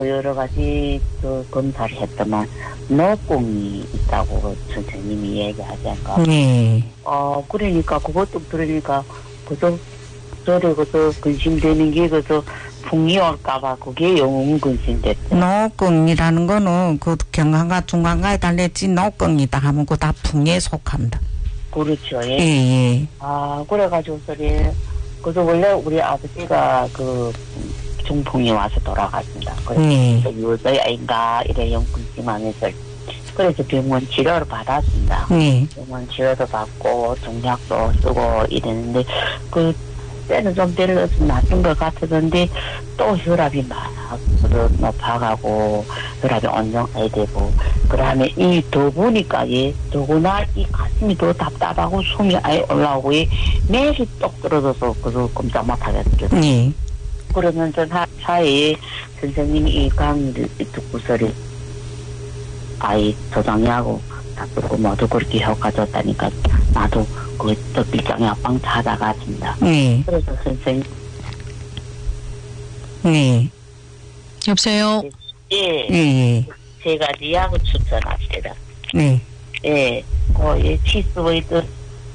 여러 가지 그 검사를 했더만 노공이 있다고 선생님이 얘기하자니까. 네. 그러니까 그것도 들으니까 그저 저래 그저 근심되는 게 그저 풍이 올까봐 그게 영웅 근심됐대. 노경이라는 거는 그 경강과 중간가에 달렸지 노경이다 하면 그 다 풍에 속합니다. 그렇죠. 예. 예. 그래가지고 그래서 원래 우리 아버지가 그 중풍이 와서 돌아갔습니다. 그래서 유저의 아인가 이래 연근심하면서 그래서 병원 치료를 받았습니다. 병원 치료도 받고 종약도 쓰고 이랬는데 그 때는 좀 데려서 낫은 것 같았는데 또 혈압이 막 높아가고 혈압이 언정해야 되고 그다음에 이 더우니까 더구나 이 가슴이 더 답답하고 숨이 아예 올라오고 매일 똑 떨어져서 그거 꼼짝 못하겠더라고요. 그러면서 사이에 선생님이 이 강의를 듣고서리 아이 조장이하고 다 듣고 모두 그렇게 효과줬다니까 나도 그 덕질장에 앞방 찾아갔습니다. 그래서 선생님 여보세요? 예. 세 가지 약을 추천합니다. 예. 치스웨이드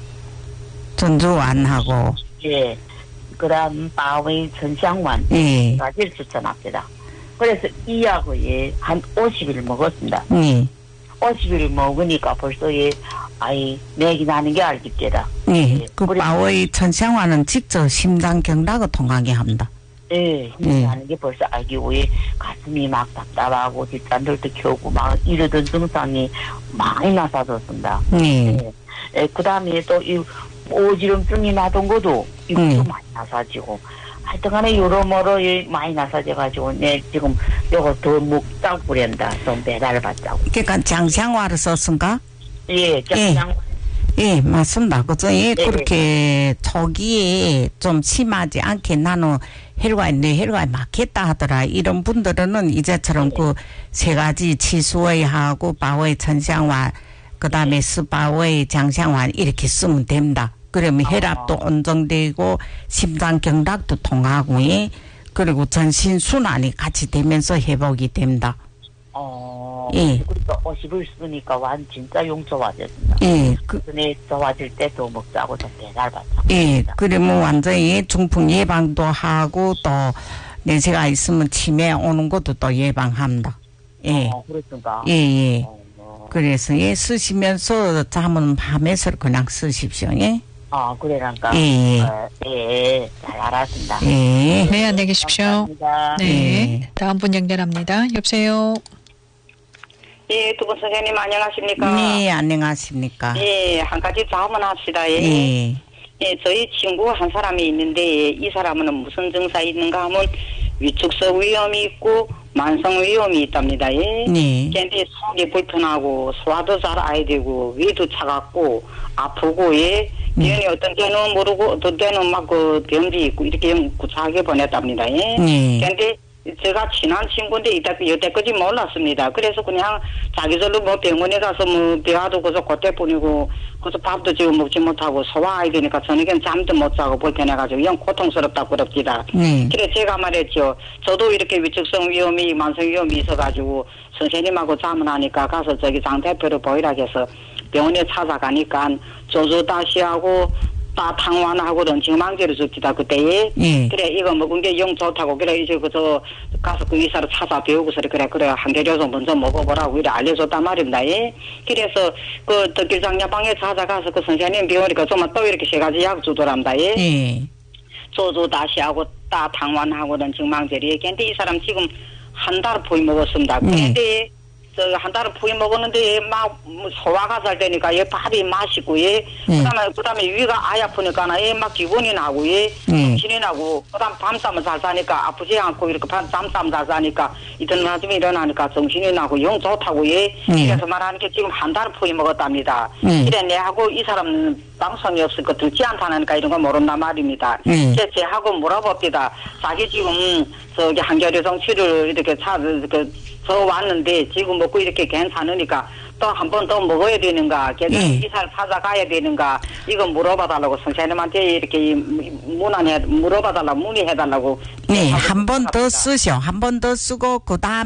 전주완하고 그다음 바웨이 전샹완 가지를 추천합니다. 그래서 이 약을 한 50일 먹었습니다. 50일 먹으니까 벌써 맥이 나는 게 알겠더라. 그 바웨이 전샹완은 직접 심장 경락을 통하게 합니다. 맥이 나는 게 벌써 알기고 가슴이 막 답답하고 뒷단들도 켜고 막 이러던 증상이 많이 나서졌습니다. 그다음에 또 이 오지름증이 나던 것도 이것도 많이 나서지고 하여튼간에 여러모로 많이 나서져가지고 지금 요거 더 먹자고 그랬다. 좀 배달을 받자고. 그러니까 장샹화를 썼습니까? 장샹화. 맞습니다. 그죠? 그렇게 초기에 좀 심하지 않게 나는 혈관에 막혔다 하더라. 이런 분들은 이제처럼 그 세 가지 치수웨이하고 바웨이 천샹화 그 다음에 스바웨이 장샹화 이렇게 쓰면 됩니다. 그러면 혈압도 안정되고 심장 경락도 통하고 그리고 전신 순환이 같이 되면서 회복이 됩니다. 그러니까 50을 쓰니까 진짜 용 좋아졌습니다. 그전에 좋아질 때 또 먹자고 좀 배달 받자. 그러면 완전히 중풍 예방도 하고 또 내세가 있으면 치매 오는 것도 또 예방합니다. 그렇습니까? 그래서 쓰시면서 잠은 밤에서 그냥 쓰십시오. 그래란가. 잘 알았습니다. 네, 안녕히 계십시오. 감사합니다. 네. 다음 분 연결합니다. 여보세요? 두 분 선생님 안녕하십니까? 네, 안녕하십니까? 한 가지 자문합시다. 저희 친구 한 사람이 있는데 이 사람은 무슨 증상이 있는가 하면 위축성 위염이 있고 만성 위염이 있답니다. 근데 속이 불편하고 소화도 잘 안 되고 위도 차갑고 아프고 병이 어떤 때는 모르고 어떤 때는 막 그 병이 있고 이렇게 구차하게 보냈답니다. 근데 제가 친한 친구인데 여태까지 몰랐습니다. 그래서 그냥 자기절로 병원에 가서 배화도 그저 그때 뿐이고 그래서 밥도 지금 먹지 못하고 소화해야 되니까 저녁엔 잠도 못 자고 불편해가지고 영 고통스럽다고 그럽니다. 그래서 제가 말했죠. 저도 이렇게 위축성 위염이 만성 위염이 있어가지고 선생님하고 자문하니까 가서 저기 장 대표를 보이라 해서 병원에 찾아가니까 조조다시하고 당완하고 런칭망제를 줍니다. 그때에 그래 이거 먹은 게 영 좋다고 그래 이제 그저 가서 그 의사를 찾아 배우고서 그래 한겨려서 먼저 먹어보라고 이래 알려줬단 말입니다. 그래서 그 덕길장야방에 찾아가서 그 선생님 배우니까 정말 또 이렇게 세 가지 약 주더랍니다. 조조다시하고 당완하고 런칭망제를 얘기했는데 이 사람 지금 한 달 포이 먹었습니다. 그런데 한 달을 부위 먹었는데 막 소화가 잘 되니까 밥이 맛있고 그다음에 위가 아예 아프니까 막 기분이 나고 정신이 나고 그다음 밤잠을 잘 자니까 아프지 않고 이렇게 잠잠 잘 자니까 이틀 아침에 일어나니까 정신이 나고 영 좋다고 그래서 말하는 게 지금 한 달 부위 먹었답니다. 그래 내하고 이 사람은 방송이 없으니까 듣지 않다니까 이런 거 모른단 말입니다. 제하고 물어봅니다. 자기 지금 저기 한겨레 정치를 이렇게 저 왔는데 지금 먹고 이렇게 괜찮으니까 또 한 번 더 먹어야 되는가, 계속 예. 이사를 찾아가야 되는가, 이거 물어봐달라고 선생님한테 이렇게 물어봐달라고 문의해달라고. 네, 한 번 더 쓰셔. 한 번 더 쓰고, 그 다음